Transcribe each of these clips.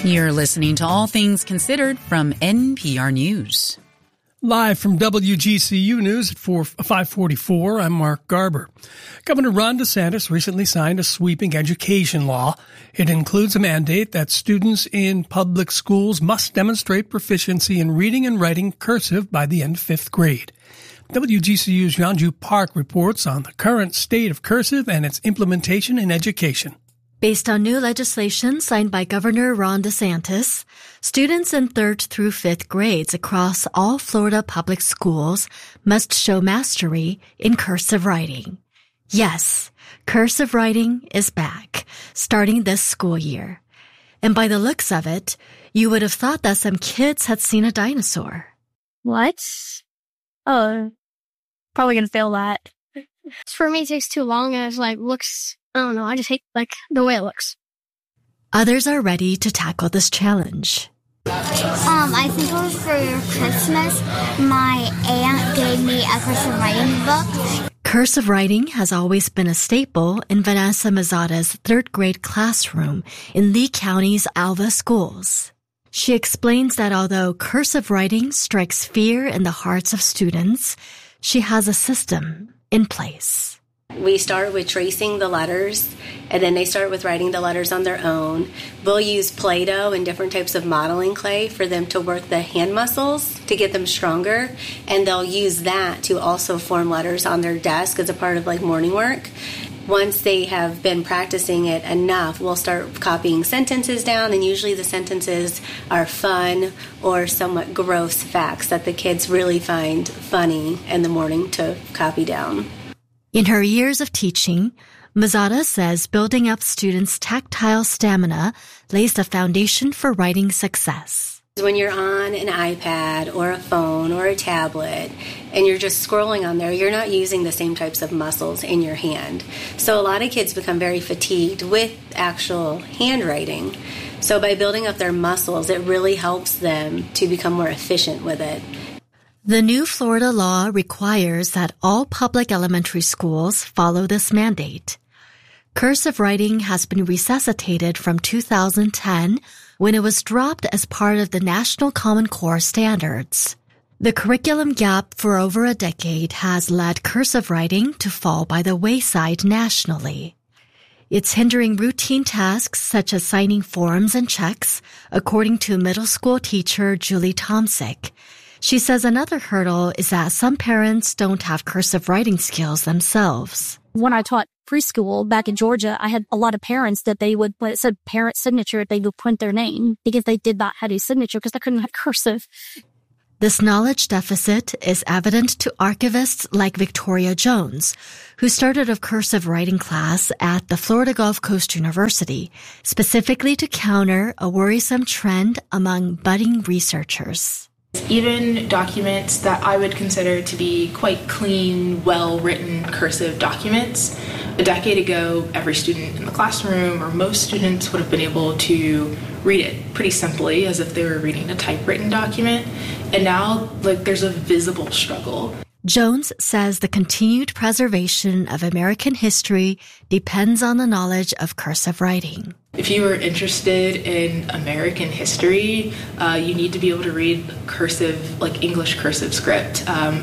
You're listening to All Things Considered from NPR News. Live from WGCU News at 5:44, I'm Mark Garber. Governor Ron DeSantis recently signed a sweeping education law. It includes a mandate that students in public schools must demonstrate proficiency in reading and writing cursive by the end of fifth grade. WGCU's Yeonju Park reports on the current state of cursive and its implementation in education. Based on new legislation signed by Governor Ron DeSantis, students in 3rd through 5th grades across all Florida public schools must show mastery in cursive writing. Yes, cursive writing is back, starting this school year. And by the looks of it, you would have thought that some kids had seen a dinosaur. What? Oh, probably gonna fail that. For me, it takes too long and it looks... I don't know, I just hate, the way it looks. Others are ready to tackle this challenge. I think it was for Christmas. My aunt gave me a cursive writing book. Cursive writing has always been a staple in Vanessa Mazada's 3rd grade classroom in Lee County's Alva schools. She explains that although cursive writing strikes fear in the hearts of students, she has a system in place. We start with tracing the letters, and then they start with writing the letters on their own. We'll use Play-Doh and different types of modeling clay for them to work the hand muscles to get them stronger, and they'll use that to also form letters on their desk as a part of morning work. Once they have been practicing it enough, we'll start copying sentences down, and usually the sentences are fun or somewhat gross facts that the kids really find funny in the morning to copy down. In her years of teaching, Mazada says building up students' tactile stamina lays the foundation for writing success. When you're on an iPad or a phone or a tablet and you're just scrolling on there, you're not using the same types of muscles in your hand. So a lot of kids become very fatigued with actual handwriting. So by building up their muscles, it really helps them to become more efficient with it. The new Florida law requires that all public elementary schools follow this mandate. Cursive writing has been resuscitated from 2010 when it was dropped as part of the National Common Core standards. The curriculum gap for over a decade has led cursive writing to fall by the wayside nationally. It's hindering routine tasks such as signing forms and checks, according to middle school teacher Julie Tomsick. She says another hurdle is that some parents don't have cursive writing skills themselves. When I taught preschool back in Georgia, I had a lot of parents that when it said parent signature, they would print their name because they did not have a signature because they couldn't have cursive. This knowledge deficit is evident to archivists like Victoria Jones, who started a cursive writing class at the Florida Gulf Coast University, specifically to counter a worrisome trend among budding researchers. Even documents that I would consider to be quite clean, well-written cursive documents. A decade ago, every student in the classroom, or most students, would have been able to read it pretty simply as if they were reading a typewritten document. And now, there's a visible struggle. Jones says the continued preservation of American history depends on the knowledge of cursive writing. If you are interested in American history, you need to be able to read cursive, English cursive script.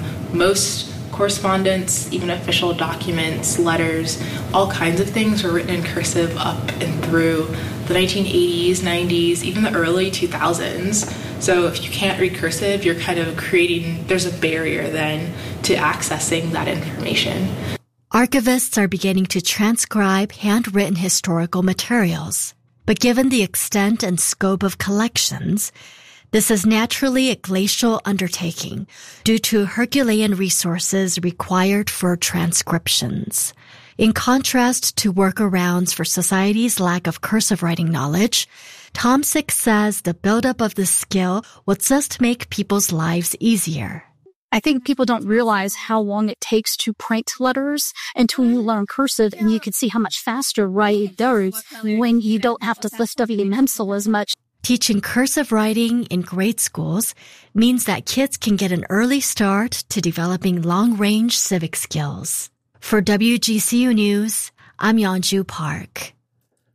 Most correspondence, even official documents, letters, all kinds of things were written in cursive up and through the 1980s, 90s, even the early 2000s. So if you can't read cursive, you're kind of there's a barrier then to accessing that information. Archivists are beginning to transcribe handwritten historical materials. But given the extent and scope of collections, this is naturally a glacial undertaking due to Herculean resources required for transcriptions. In contrast to workarounds for society's lack of cursive writing knowledge, Tomsick says the buildup of this skill will just make people's lives easier. I think people don't realize how long it takes to print letters until you learn cursive, and you can see how much faster writing goes when you don't have to lift up your pencil as much. Teaching cursive writing in grade schools means that kids can get an early start to developing long-range civic skills. For WGCU News, I'm Yeonju Park.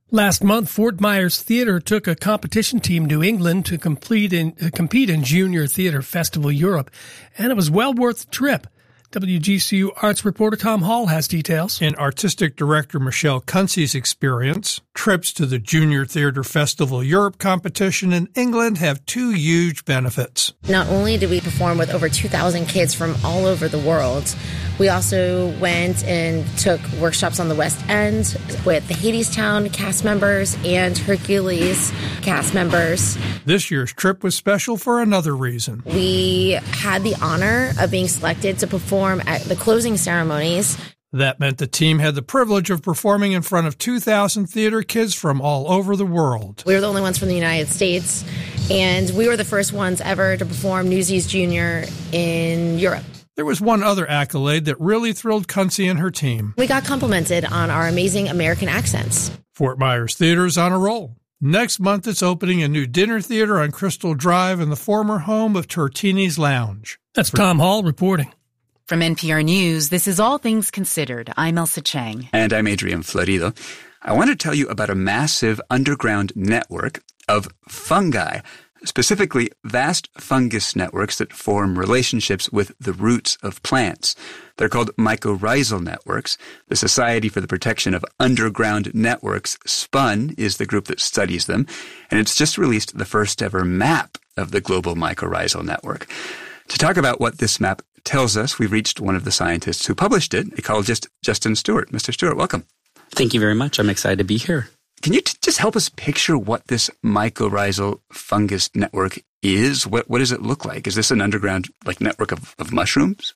Last month, Fort Myers Theater took a competition team to England to compete in Junior Theater Festival Europe, and it was well worth the trip. WGCU arts reporter Tom Hall has details. In artistic director Michelle Kunze's experience, trips to the Junior Theater Festival Europe competition in England have two huge benefits. Not only did we perform with over 2,000 kids from all over the world, we also went and took workshops on the West End with the Hadestown cast members and Hercules cast members. This year's trip was special for another reason. We had the honor of being selected to perform at the closing ceremonies. That meant the team had the privilege of performing in front of 2,000 theater kids from all over the world. We were the only ones from the United States, and we were the first ones ever to perform Newsies Junior in Europe. There was one other accolade that really thrilled Kunze and her team. We got complimented on our amazing American accents. Fort Myers Theater is on a roll. Next month, it's opening a new dinner theater on Crystal Drive in the former home of Tortini's Lounge. That's Tom Hall reporting. From NPR News, this is All Things Considered. I'm Elsa Chang. And I'm Adrian Florido. I want to tell you about a massive underground network of fungi, specifically vast fungus networks that form relationships with the roots of plants. They're called mycorrhizal networks. The Society for the Protection of Underground Networks, SPUN, is the group that studies them, and it's just released the first ever map of the global mycorrhizal network. To talk about what this map tells us, we've reached one of the scientists who published it, ecologist Justin Stewart. Mr. Stewart, welcome. Thank you very much. I'm excited to be here. Can you just help us picture what this mycorrhizal fungus network is? What does it look like? Is this an underground network of mushrooms?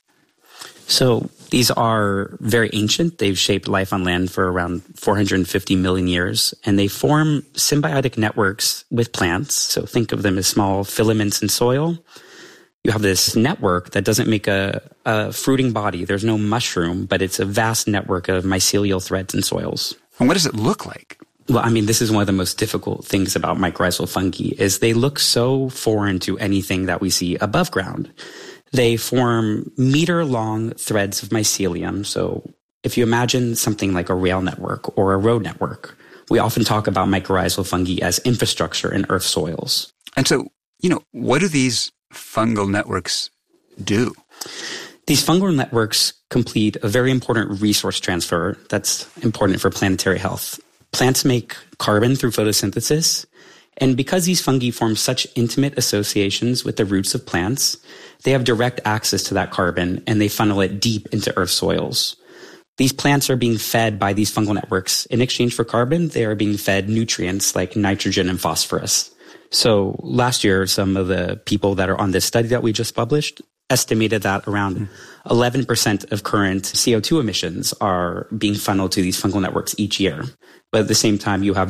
So these are very ancient. They've shaped life on land for around 450 million years, and they form symbiotic networks with plants. So think of them as small filaments in soil. You have this network that doesn't make a fruiting body. There's no mushroom, but it's a vast network of mycelial threads in soils. And what does it look like? Well, this is one of the most difficult things about mycorrhizal fungi is they look so foreign to anything that we see above ground. They form meter-long threads of mycelium. So if you imagine something like a rail network or a road network, we often talk about mycorrhizal fungi as infrastructure in earth soils. And so, what do these fungal networks do? These fungal networks complete a very important resource transfer that's important for planetary health. Plants make carbon through photosynthesis, and because these fungi form such intimate associations with the roots of plants, they have direct access to that carbon, and they funnel it deep into earth soils. These plants are being fed by these fungal networks. In exchange for carbon, they are being fed nutrients like nitrogen and phosphorus. So last year, some of the people that are on this study that we just published estimated that around 11% of current CO2 emissions are being funneled to these fungal networks each year. But at the same time, you have